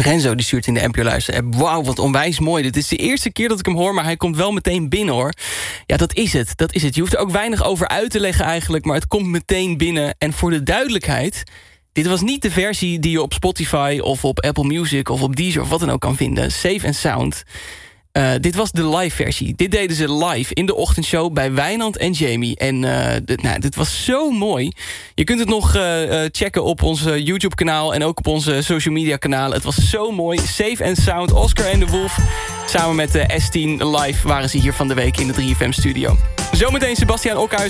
Renzo die stuurt in de NPO Luister app. Wauw, wat onwijs mooi. Dit is de eerste keer dat ik hem hoor, maar hij komt wel meteen binnen, hoor. Ja, dat is het. Je hoeft er ook weinig over uit te leggen eigenlijk, maar het komt meteen binnen. En voor de duidelijkheid, dit was niet de versie die je op Spotify of op Apple Music of op Deezer of wat dan ook kan vinden. Safe and Sound. Dit was de live versie. Dit deden ze live in de ochtendshow bij Wijnand en Jamie. En dit was zo mooi. Je kunt het nog checken op ons YouTube-kanaal... en ook op onze social media kanalen. Het was zo mooi. Safe and Sound, Oscar en de Wolf. Samen met de S10 live waren ze hier van de week in de 3FM-studio. Zometeen Sebastiaan Okhuizen.